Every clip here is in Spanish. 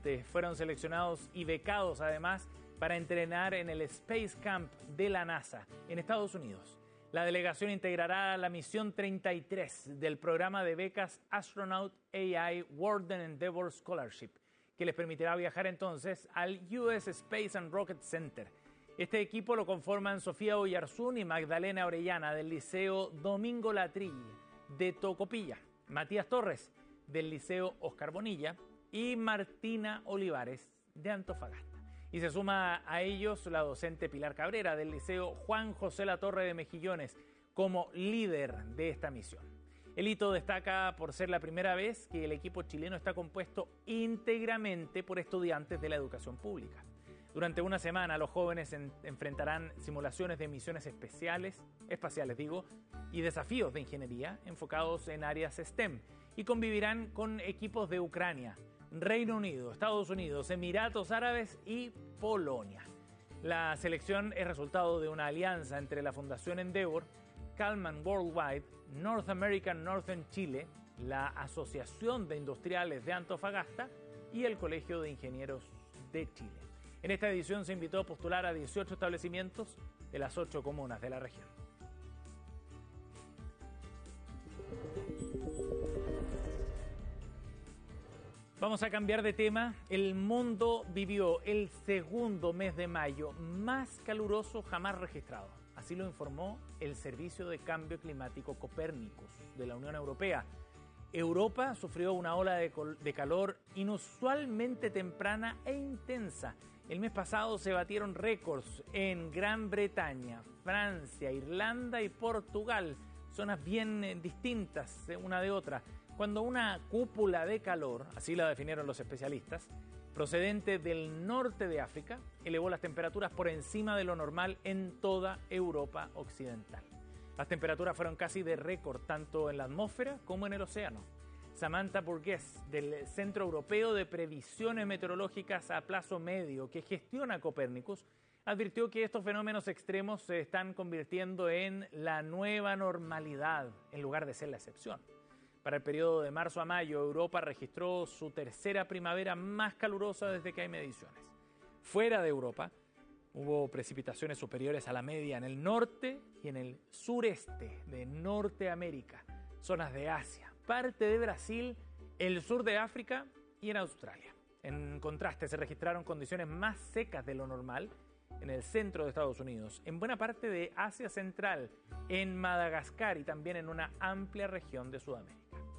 estudiantes fueron seleccionados y becados además para entrenar en el Space Camp de la NASA en Estados Unidos. La delegación integrará la misión 33 del programa de becas Astronaut AI World Endeavor Scholarship, que les permitirá viajar entonces al US Space and Rocket Center. Este equipo lo conforman Sofía Oyarzún y Magdalena Orellana del Liceo Domingo Latrille de Tocopilla, Matías Torres del Liceo Oscar Bonilla y Martina Olivares de Antofagasta. Y se suma a ellos la docente Pilar Cabrera del Liceo Juan José Latorre de Mejillones como líder de esta misión. El hito destaca por ser la primera vez que el equipo chileno está compuesto íntegramente por estudiantes de la educación pública. Durante una semana los jóvenes enfrentarán simulaciones de misiones espaciales y desafíos de ingeniería enfocados en áreas STEM y convivirán con equipos de Ucrania, Reino Unido, Estados Unidos, Emiratos Árabes y Polonia. La selección es resultado de una alianza entre la Fundación Endeavor, Kalman Worldwide, North American Northern Chile, la Asociación de Industriales de Antofagasta y el Colegio de Ingenieros de Chile. En esta edición se invitó a postular a 18 establecimientos de las 8 comunas de la región. Vamos a cambiar de tema. El mundo vivió el segundo mes de mayo más caluroso jamás registrado. Así lo informó el Servicio de Cambio Climático Copérnicus de la Unión Europea. Europa sufrió una ola de calor inusualmente temprana e intensa. El mes pasado se batieron récords en Gran Bretaña, Francia, Irlanda y Portugal, zonas bien distintas una de otra, cuando una cúpula de calor, así la definieron los especialistas, procedente del norte de África, elevó las temperaturas por encima de lo normal en toda Europa occidental. Las temperaturas fueron casi de récord tanto en la atmósfera como en el océano. Samantha Burgess, del Centro Europeo de Previsiones Meteorológicas a Plazo Medio, que gestiona Copérnicus, advirtió que estos fenómenos extremos se están convirtiendo en la nueva normalidad, en lugar de ser la excepción. Para el periodo de marzo a mayo, Europa registró su tercera primavera más calurosa desde que hay mediciones. Fuera de Europa, hubo precipitaciones superiores a la media en el norte y en el sureste de Norteamérica, zonas de Asia, parte de Brasil, el sur de África y en Australia. En contraste, se registraron condiciones más secas de lo normal en el centro de Estados Unidos, en buena parte de Asia Central, en Madagascar y también en una amplia región de Sudamérica.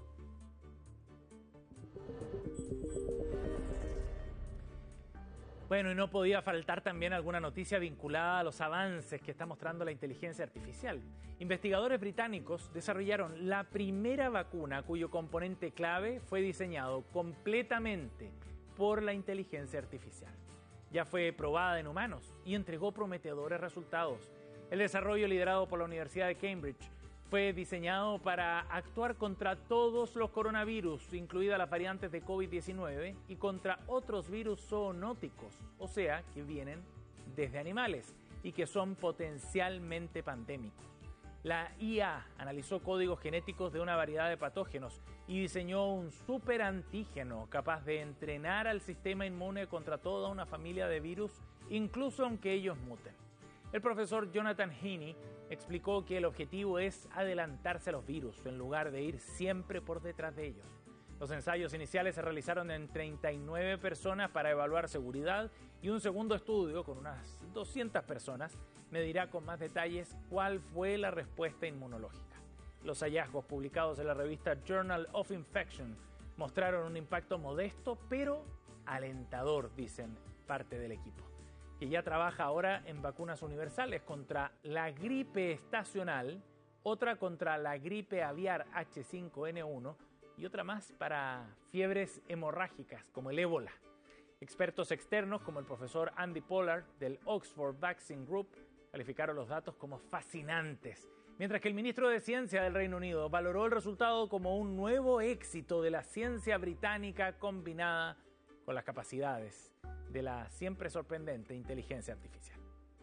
Bueno, y no podía faltar también alguna noticia vinculada a los avances que está mostrando la inteligencia artificial. Investigadores británicos desarrollaron la primera vacuna cuyo componente clave fue diseñado completamente por la inteligencia artificial. Ya fue probada en humanos y entregó prometedores resultados. El desarrollo, liderado por la Universidad de Cambridge, fue diseñado para actuar contra todos los coronavirus, incluidas las variantes de COVID-19, y contra otros virus zoonóticos, o sea, que vienen desde animales y que son potencialmente pandémicos. La IA analizó códigos genéticos de una variedad de patógenos y diseñó un superantígeno capaz de entrenar al sistema inmune contra toda una familia de virus, incluso aunque ellos muten. El profesor Jonathan Heaney explicó que el objetivo es adelantarse a los virus en lugar de ir siempre por detrás de ellos. Los ensayos iniciales se realizaron en 39 personas para evaluar seguridad y un segundo estudio con unas 200 personas medirá con más detalles cuál fue la respuesta inmunológica. Los hallazgos publicados en la revista Journal of Infection mostraron un impacto modesto pero alentador, dicen parte del equipo, que ya trabaja ahora en vacunas universales contra la gripe estacional, otra contra la gripe aviar H5N1 y otra más para fiebres hemorrágicas como el ébola. Expertos externos como el profesor Andy Pollard del Oxford Vaccine Group calificaron los datos como fascinantes, mientras que el ministro de Ciencia del Reino Unido valoró el resultado como un nuevo éxito de la ciencia británica combinada con las capacidades de la siempre sorprendente inteligencia artificial.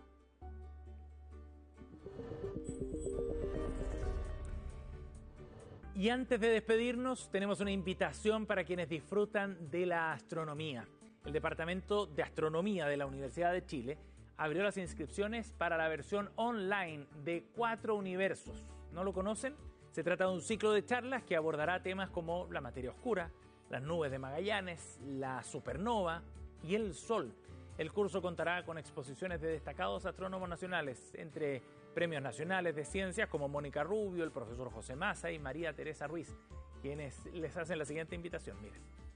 Y antes de despedirnos, tenemos una invitación para quienes disfrutan de la astronomía. El Departamento de Astronomía de la Universidad de Chile abrió las inscripciones para la versión online de 4 universos. ¿No lo conocen? Se trata de un ciclo de charlas que abordará temas como la materia oscura, las nubes de Magallanes, la supernova y el Sol. El curso contará con exposiciones de destacados astrónomos nacionales, entre premios nacionales de ciencias como Mónica Rubio, el profesor José Massa y María Teresa Ruiz, quienes les hacen la siguiente invitación. Miren.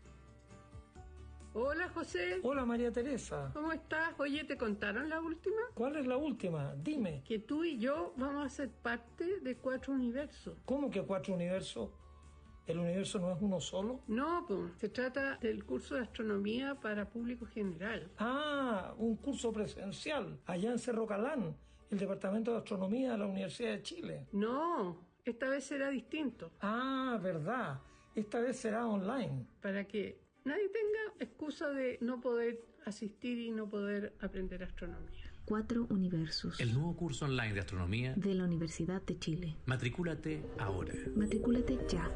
Hola, José. Hola, María Teresa. ¿Cómo estás? Oye, ¿te contaron la última? ¿Cuál es la última? Dime. Que tú y yo vamos a ser parte de 4 universos. ¿Cómo que 4 universos? ¿El universo no es uno solo? No, pues, se trata del curso de astronomía para público general. Ah, un curso presencial, allá en Cerro Calán, el Departamento de Astronomía de la Universidad de Chile. No, esta vez será distinto. Ah, verdad. Esta vez será online. Para que nadie tenga excusa de no poder asistir y no poder aprender astronomía. 4 universos. El nuevo curso online de astronomía de la Universidad de Chile. Matricúlate ahora. Matricúlate ya.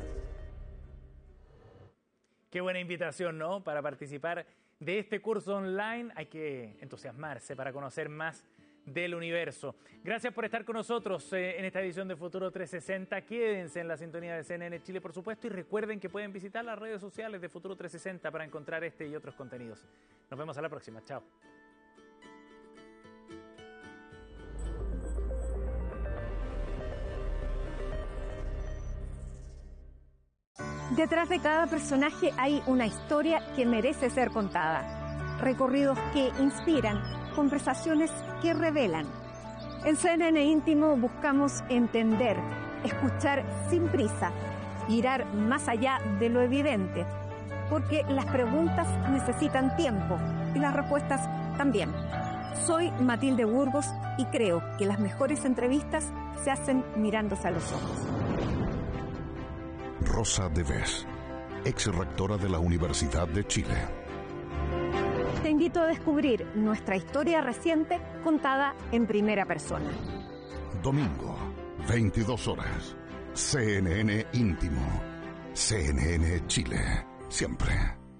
Qué buena invitación, ¿no? Para participar de este curso online hay que entusiasmarse para conocer más del universo. Gracias por estar con nosotros en esta edición de Futuro 360. Quédense en la sintonía de CNN Chile, por supuesto, y recuerden que pueden visitar las redes sociales de Futuro 360 para encontrar este y otros contenidos. Nos vemos a la próxima. Chao. Detrás de cada personaje hay una historia que merece ser contada. Recorridos que inspiran, conversaciones que revelan. En CNN Íntimo buscamos entender, escuchar sin prisa, mirar más allá de lo evidente, porque las preguntas necesitan tiempo y las respuestas también. Soy Matilde Burgos y creo que las mejores entrevistas se hacen mirándose a los ojos. Rosa de Vez, ex rectora de la Universidad de Chile. Te invito a descubrir nuestra historia reciente contada en primera persona. Domingo, 22 horas. CNN Íntimo. CNN Chile. Siempre.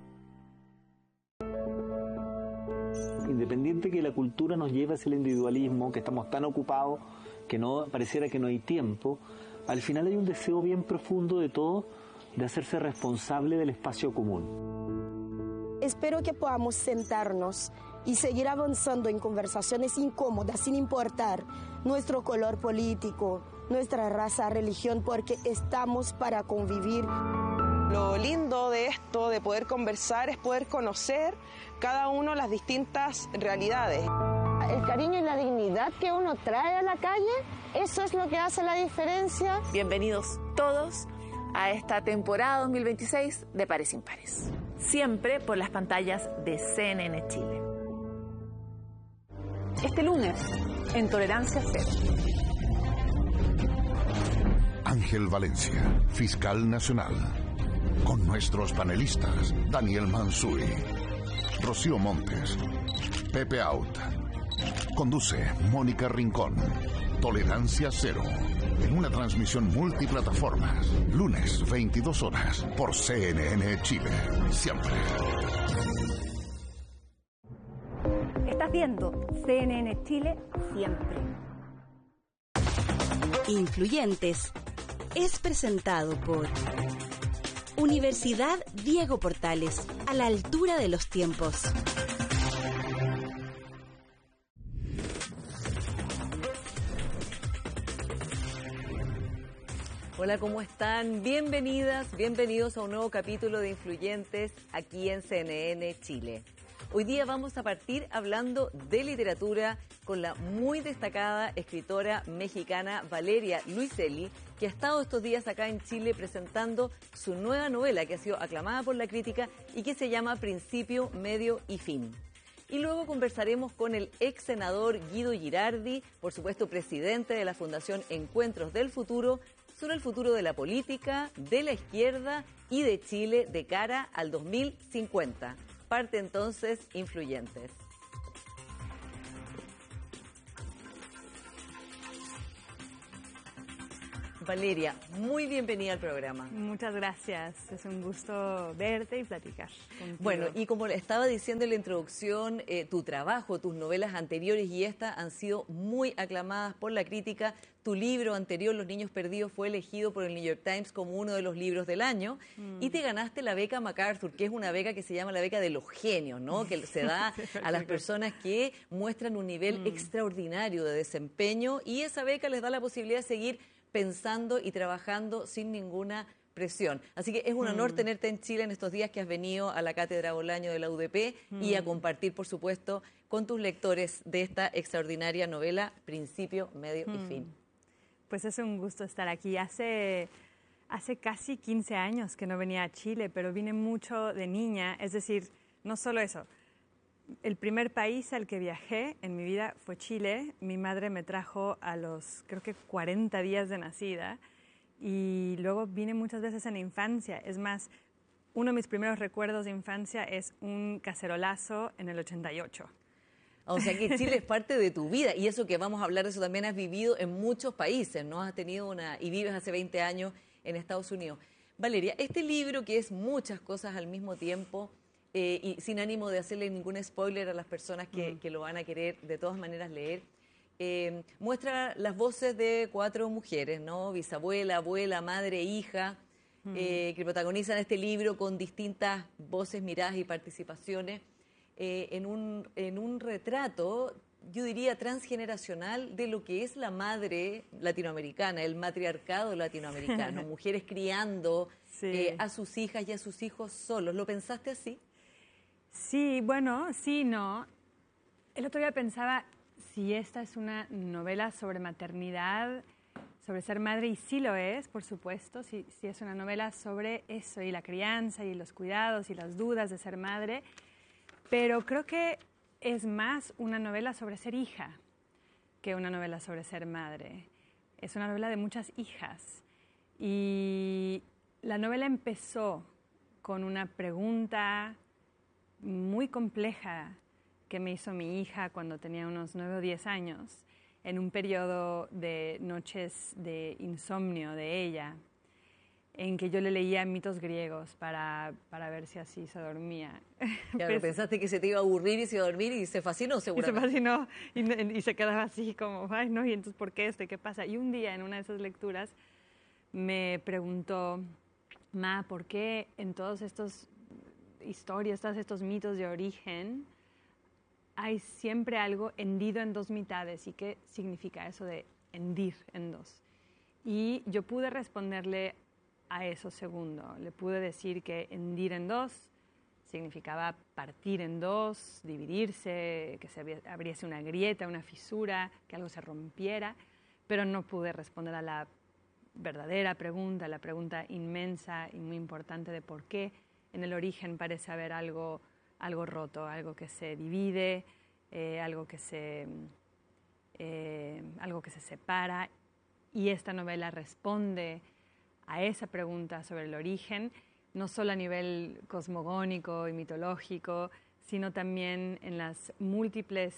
Independiente que la cultura nos lleve hacia el individualismo, que estamos tan ocupados que no pareciera que no hay tiempo, al final hay un deseo bien profundo de todos de hacerse responsable del espacio común. Espero que podamos sentarnos y seguir avanzando en conversaciones incómodas sin importar nuestro color político, nuestra raza, religión, porque estamos para convivir. Lo lindo de esto, de poder conversar, es poder conocer cada uno las distintas realidades. El cariño y la dignidad que uno trae a la calle, eso es lo que hace la diferencia. Bienvenidos todos a esta temporada 2026 de Pares Impares. Siempre por las pantallas de CNN Chile. Este lunes, en Tolerancia Cero. Ángel Valencia, fiscal nacional. Con nuestros panelistas, Daniel Mansuy, Rocío Montes, Pepe Out. Conduce Mónica Rincón. Tolerancia Cero. En una transmisión multiplataformas. Lunes, 22 horas. Por CNN Chile. Siempre. Estás viendo CNN Chile siempre. Influyentes. Es presentado por Universidad Diego Portales. A la altura de los tiempos. Hola, ¿cómo están? Bienvenidas, bienvenidos a un nuevo capítulo de Influyentes aquí en CNN Chile. Hoy día vamos a partir hablando de literatura con la muy destacada escritora mexicana Valeria Luiselli, que ha estado estos días acá en Chile presentando su nueva novela que ha sido aclamada por la crítica y que se llama Principio, Medio y Fin. Y luego conversaremos con el ex senador Guido Girardi, por supuesto presidente de la Fundación Encuentros del Futuro, sobre el futuro de la política, de la izquierda y de Chile de cara al 2050. Parte entonces Influyentes. Valeria, muy bienvenida al programa. Muchas gracias, es un gusto verte y platicar contigo. Bueno, y como estaba diciendo en la introducción, tu trabajo, tus novelas anteriores y esta han sido muy aclamadas por la crítica. Tu libro anterior, Los Niños Perdidos, fue elegido por el New York Times como uno de los libros del año y te ganaste la beca MacArthur, que es una beca que se llama la beca de los genios, ¿no? Que se da a las personas que muestran un nivel extraordinario de desempeño, y esa beca les da la posibilidad de seguir pensando y trabajando sin ninguna presión. Así que es un honor tenerte en Chile en estos días que has venido a la Cátedra Bolaño de la UDP y a compartir, por supuesto, con tus lectores de esta extraordinaria novela, Principio, Medio y Fin. Pues es un gusto estar aquí. Hace casi 15 años que no venía a Chile, pero vine mucho de niña. Es decir, no solo eso. El primer país al que viajé en mi vida fue Chile. Mi madre me trajo a los, creo que 40 días de nacida. Y luego vine muchas veces en la infancia. Es más, uno de mis primeros recuerdos de infancia es un cacerolazo en el 88. O sea que Chile es parte de tu vida, y eso que vamos a hablar de eso también has vivido en muchos países, ¿no? Has tenido y vives hace 20 años en Estados Unidos. Valeria, este libro, que es muchas cosas al mismo tiempo, y sin ánimo de hacerle ningún spoiler a las personas que lo van a querer de todas maneras leer, muestra las voces de 4 mujeres, ¿no? Bisabuela, abuela, madre, hija, que protagonizan este libro con distintas voces, miradas y participaciones. En un retrato, yo diría, transgeneracional de lo que es la madre latinoamericana, el matriarcado latinoamericano, mujeres criando a sus hijas y a sus hijos solos. ¿Lo pensaste así? Sí, bueno, sí, no. El otro día pensaba si esta es una novela sobre maternidad, sobre ser madre, y sí lo es, por supuesto, sí es una novela sobre eso, y la crianza, y los cuidados, y las dudas de ser madre. Pero creo que es más una novela sobre ser hija que una novela sobre ser madre. Es una novela de muchas hijas. Y la novela empezó con una pregunta muy compleja que me hizo mi hija cuando tenía unos 9 o 10 años, en un periodo de noches de insomnio de ella, en que yo le leía mitos griegos para ver si así se dormía. Claro, pues, pensaste que se te iba a aburrir y se iba a dormir, y se fascinó seguramente. Y se fascinó y se quedaba así como, ay, no, y entonces, ¿por qué esto? ¿Qué pasa? Y un día en una de esas lecturas me preguntó, Ma, ¿por qué en todas estas historias, todos estos mitos de origen, hay siempre algo hendido en 2 mitades? ¿Y qué significa eso de hendir en 2? Y yo pude responderle a eso segundo. Le pude decir que hendir en 2 significaba partir en 2, dividirse, que se abriese una grieta, una fisura, que algo se rompiera, pero no pude responder a la verdadera pregunta, la pregunta inmensa y muy importante de por qué en el origen parece haber algo roto, algo que se divide, algo que se separa. Y esta novela responde a esa pregunta sobre el origen, no solo a nivel cosmogónico y mitológico, sino también en las múltiples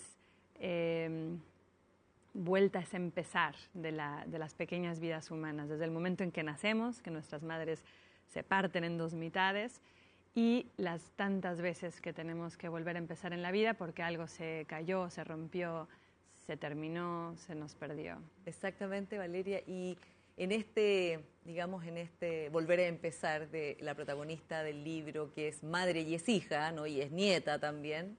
vueltas a empezar de las pequeñas vidas humanas, desde el momento en que nacemos, que nuestras madres se parten en 2 mitades, y las tantas veces que tenemos que volver a empezar en la vida porque algo se cayó, se rompió, se terminó, se nos perdió. Exactamente, Valeria. Y en este volver a empezar de la protagonista del libro, que es madre y es hija, ¿no? Y es nieta también,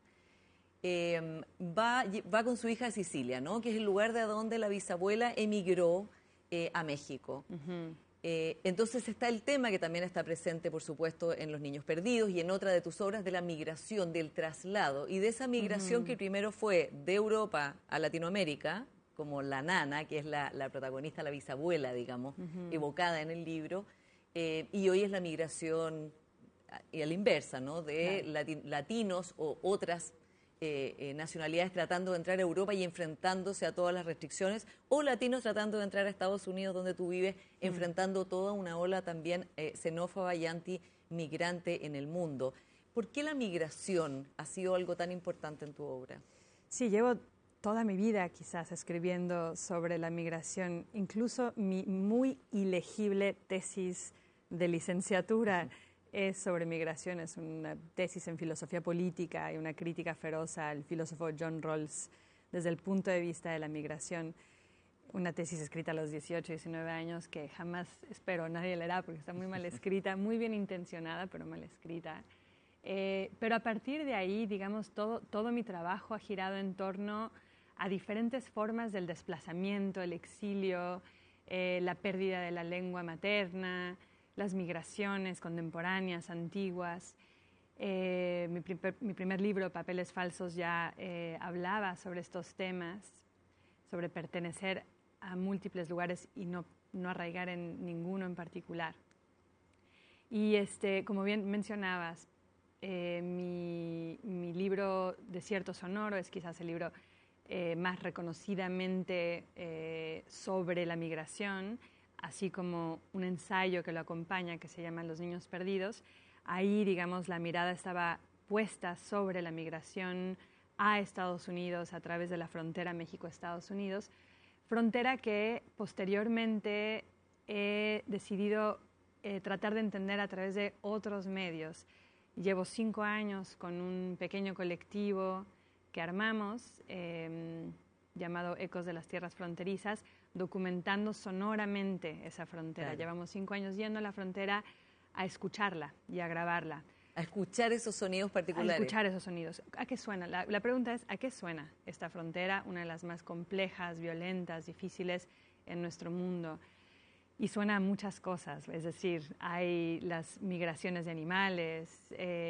va con su hija a Sicilia, ¿no? Que es el lugar de donde la bisabuela emigró a México. Entonces está el tema que también está presente, por supuesto, en Los Niños Perdidos y en otra de tus obras, de la migración, del traslado, y de esa migración que primero fue de Europa a Latinoamérica, como la nana, que es la protagonista, la bisabuela, digamos, evocada en el libro, y hoy es la migración a la inversa, ¿no? De latinos o otras nacionalidades tratando de entrar a Europa y enfrentándose a todas las restricciones, o latinos tratando de entrar a Estados Unidos, donde tú vives, enfrentando toda una ola también xenófoba y antimigrante en el mundo. ¿Por qué la migración ha sido algo tan importante en tu obra? Sí, llevo toda mi vida quizás escribiendo sobre la migración, incluso mi muy ilegible tesis de licenciatura es sobre migración, es una tesis en filosofía política y una crítica feroz al filósofo John Rawls desde el punto de vista de la migración. Una tesis escrita a los 18, 19 años que jamás espero nadie leerá porque está muy mal escrita, muy bien intencionada, pero mal escrita. Pero a partir de ahí, digamos, todo mi trabajo ha girado en torno a diferentes formas del desplazamiento, el exilio, la pérdida de la lengua materna, las migraciones contemporáneas, antiguas. Mi primer libro, Papeles Falsos, ya hablaba sobre estos temas, sobre pertenecer a múltiples lugares y no arraigar en ninguno en particular. Y como bien mencionabas, mi libro Desierto Sonoro es quizás el libro más reconocidamente sobre la migración, así como un ensayo que lo acompaña que se llama Los Niños Perdidos. Ahí, digamos, la mirada estaba puesta sobre la migración a Estados Unidos a través de la frontera México-Estados Unidos, frontera que posteriormente he decidido tratar de entender a través de otros medios. Llevo 5 años con un pequeño colectivo que armamos, llamado Ecos de las Tierras Fronterizas, documentando sonoramente esa frontera. Claro. Llevamos 5 años yendo a la frontera a escucharla y a grabarla. A escuchar esos sonidos particulares. A escuchar esos sonidos. ¿A qué suena? La pregunta es, ¿a qué suena esta frontera? Una de las más complejas, violentas, difíciles en nuestro mundo. Y suena a muchas cosas, es decir, hay las migraciones de animales,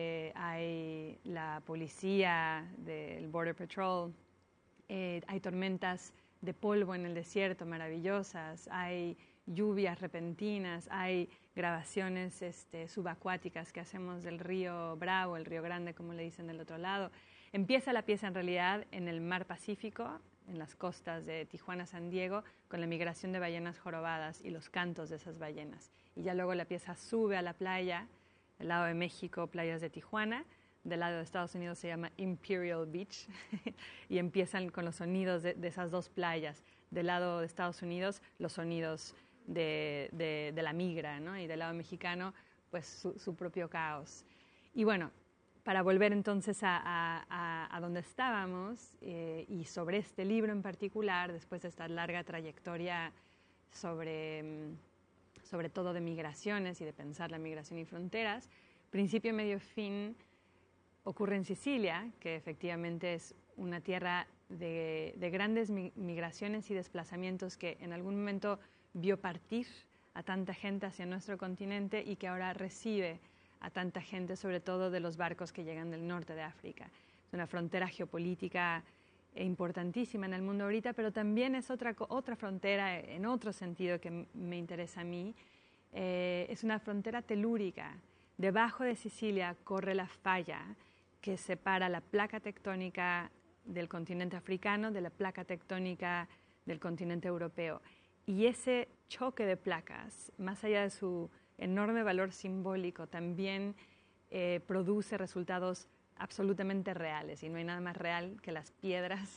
hay la policía del Border Patrol, hay tormentas de polvo en el desierto maravillosas, hay lluvias repentinas, hay grabaciones subacuáticas que hacemos del río Bravo, el río Grande, como le dicen del otro lado. Empieza la pieza en realidad en el mar Pacífico, en las costas de Tijuana, San Diego, con la migración de ballenas jorobadas y los cantos de esas ballenas. Y ya luego la pieza sube a la playa, del lado de México, playas de Tijuana, del lado de Estados Unidos se llama Imperial Beach, y empiezan con los sonidos de esas dos playas. Del lado de Estados Unidos, los sonidos de la migra, ¿no? Y del lado mexicano, pues su propio caos. Y bueno, para volver entonces a donde estábamos, y sobre este libro en particular, después de esta larga trayectoria sobre todo de migraciones y de pensar la migración y fronteras, principio, medio, fin, ocurre en Sicilia, que efectivamente es una tierra de grandes migraciones y desplazamientos que en algún momento vio partir a tanta gente hacia nuestro continente y que ahora recibe a tanta gente, sobre todo de los barcos que llegan del norte de África. Es una frontera geopolítica importantísima en el mundo ahorita, pero también es otra frontera en otro sentido que me interesa a mí. Es una frontera telúrica. Debajo de Sicilia corre la falla que separa la placa tectónica del continente africano de la placa tectónica del continente europeo. Y ese choque de placas, más allá de su enorme valor simbólico, también produce resultados absolutamente reales, y no hay nada más real que las piedras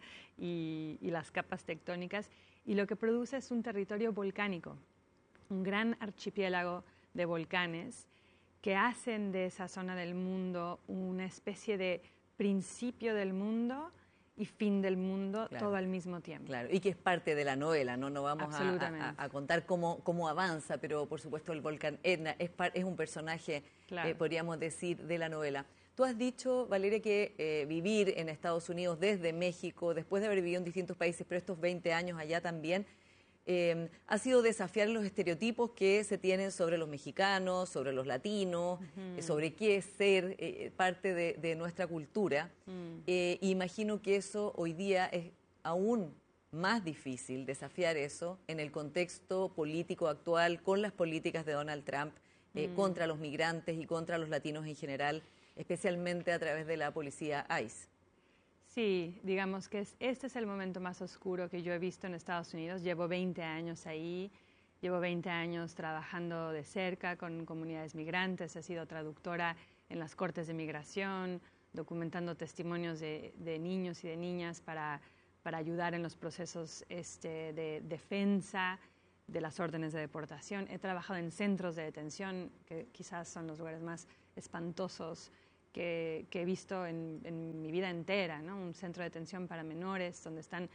y las capas tectónicas, y lo que produce es un territorio volcánico, un gran archipiélago de volcanes que hacen de esa zona del mundo una especie de principio del mundo y fin del mundo, claro, todo al mismo tiempo. Claro, y que es parte de la novela, no vamos a contar cómo avanza, pero por supuesto el volcán Etna es un personaje, claro, podríamos decir, de la novela. Tú has dicho, Valeria, que vivir en Estados Unidos desde México, después de haber vivido en distintos países, pero estos 20 años allá también, ha sido desafiar los estereotipos que se tienen sobre los mexicanos, sobre los latinos, sobre qué es ser parte de nuestra cultura. Imagino que eso hoy día es aún más difícil, desafiar eso en el contexto político actual, con las políticas de Donald Trump contra los migrantes y contra los latinos en general, especialmente a través de la policía ICE. Sí, digamos que este es el momento más oscuro que yo he visto en Estados Unidos. Llevo 20 años ahí, llevo 20 años trabajando de cerca con comunidades migrantes, he sido traductora en las cortes de migración, documentando testimonios de niños y de niñas para para ayudar en los procesos de defensa de las órdenes de deportación. He trabajado en centros de detención, que quizás son los lugares más espantosos que he visto en mi vida entera, ¿no? Un centro de detención para menores donde están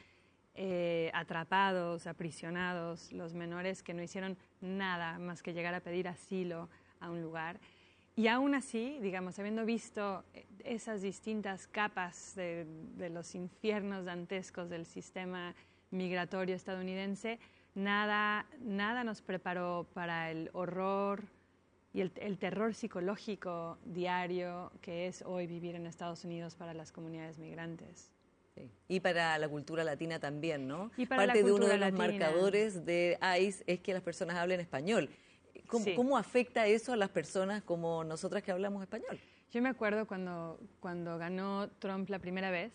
atrapados, aprisionados los menores que no hicieron nada más que llegar a pedir asilo a un lugar. Y aún así, digamos, habiendo visto esas distintas capas de los infiernos dantescos del sistema migratorio estadounidense, nada nos preparó para el horror y el terror psicológico diario que es hoy vivir en Estados Unidos para las comunidades migrantes. Sí. Y para la cultura latina también, ¿no? Y para parte de uno de los latina. marcadores de ICE es que las personas hablen español. ¿Cómo afecta eso a las personas como nosotras que hablamos español? Yo me acuerdo cuando ganó Trump la primera vez,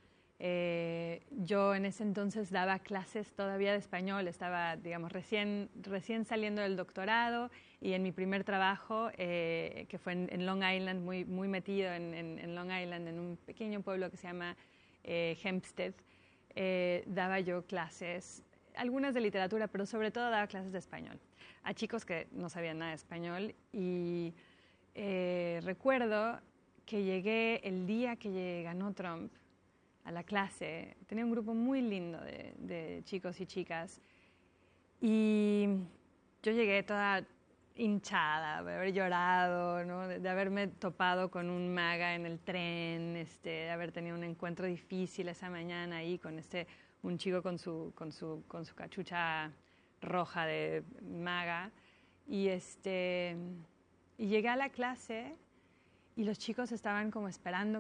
yo en ese entonces daba clases todavía de español, estaba, digamos, recién saliendo del doctorado, y en mi primer trabajo, que fue en Long Island, muy metido en Long Island, en un pequeño pueblo que se llama Hempstead, daba yo clases, algunas de literatura, pero sobre todo daba clases de español a chicos que no sabían nada de español. Y recuerdo que llegué el día que ganó Trump a la clase. Tenía un grupo muy lindo de chicos y chicas, y yo llegué toda hinchada de haber llorado, ¿no? de haberme topado con un MAGA en el tren, de haber tenido un encuentro difícil esa mañana ahí con un chico con su cachucha roja de MAGA, y llegué a la clase y los chicos estaban como esperando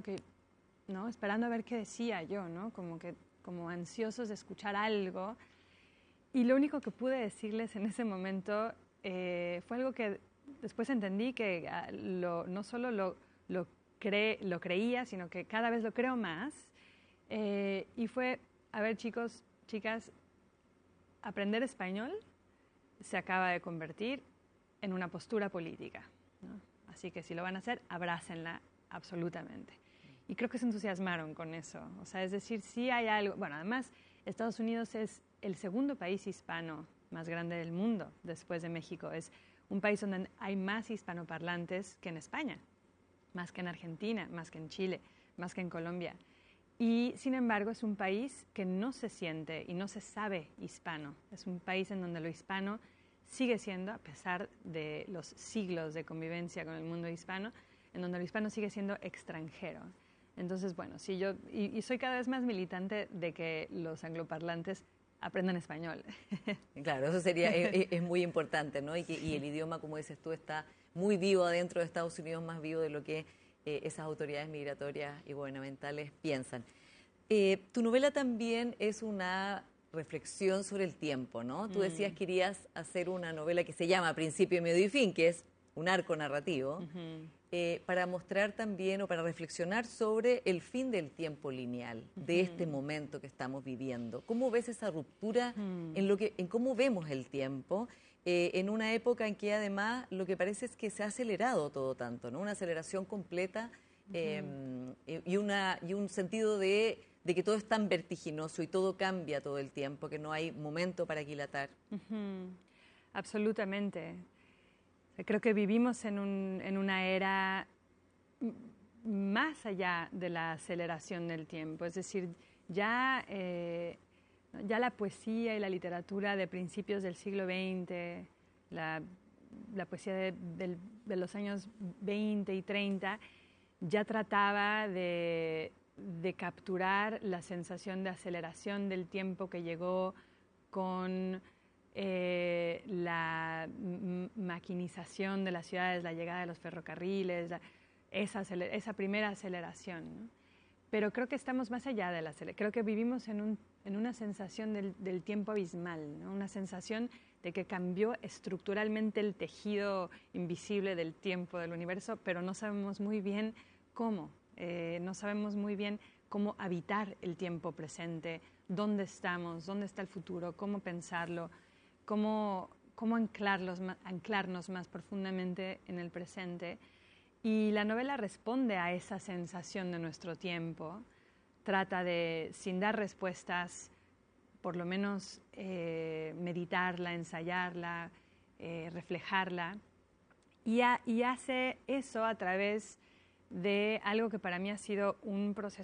a ver qué decía yo, ¿no? Como ansiosos de escuchar algo, y lo único que pude decirles en ese momento fue algo que después entendí que no solo lo creía, sino que cada vez lo creo más, y fue, a ver, chicos, chicas, aprender español se acaba de convertir en una postura política, ¿no? Así que si lo van a hacer, abrácenla absolutamente. Y creo que se entusiasmaron con eso. O sea, es decir, sí hay algo. Bueno, además, Estados Unidos es el segundo país hispano más grande del mundo después de México. Es un país donde hay más hispanoparlantes que en España, más que en Argentina, más que en Chile, más que en Colombia. Y, sin embargo, es un país que no se siente y no se sabe hispano. Es un país en donde lo hispano sigue siendo, a pesar de los siglos de convivencia con el mundo hispano, en donde lo hispano sigue siendo extranjero. Entonces, bueno, sí, yo soy cada vez más militante de que los angloparlantes aprendan español. Claro, eso sería, es muy importante, ¿no? Y el idioma, como dices tú, está muy vivo adentro de Estados Unidos, más vivo de lo que esas autoridades migratorias y gubernamentales piensan. Tu novela también es una reflexión sobre el tiempo, ¿no? Tú decías que querías hacer una novela que se llama Principio, Medio y Fin, que es un arco narrativo, para mostrar también o para reflexionar sobre el fin del tiempo lineal, de este momento que estamos viviendo. ¿Cómo ves esa ruptura en cómo vemos el tiempo? En una época en que además lo que parece es que se ha acelerado todo tanto, ¿no? Una aceleración completa y un sentido de que todo es tan vertiginoso y todo cambia todo el tiempo, que no hay momento para aquilatar. Absolutamente. Creo que vivimos en una era más allá de la aceleración del tiempo. Es decir, ya la poesía y la literatura de principios del siglo XX, la poesía de los años 20 y 30, ya trataba de capturar la sensación de aceleración del tiempo que llegó con la maquinización de las ciudades, la llegada de los ferrocarriles, esa primera aceleración, ¿no? Pero creo que estamos más allá de la aceleración. Creo que vivimos en una sensación del tiempo abismal, ¿no? Una sensación de que cambió estructuralmente el tejido invisible del tiempo del universo, pero no sabemos muy bien cómo. No sabemos muy bien cómo habitar el tiempo presente, dónde estamos, dónde está el futuro, cómo pensarlo, cómo anclarnos más profundamente en el presente. Y la novela responde a esa sensación de nuestro tiempo trata de, sin dar respuestas, por lo menos meditarla, ensayarla, reflejarla, y hace eso a través de algo que para mí ha sido un proceso